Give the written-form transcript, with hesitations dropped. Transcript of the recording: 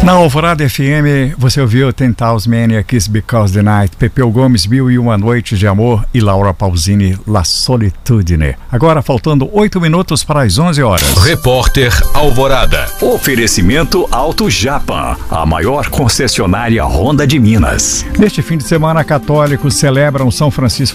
Na Alvorada FM, você ouviu 10,000 Maniacs Because the Night, Pepeu Gomes, 1001 Noite de Amor e Laura Pausini, La Solitudine. Agora faltando 8 minutos para as 11 horas. Repórter Alvorada. Oferecimento Auto Japan, a maior concessionária Honda de Minas. Neste fim de semana, católicos celebram São Francisco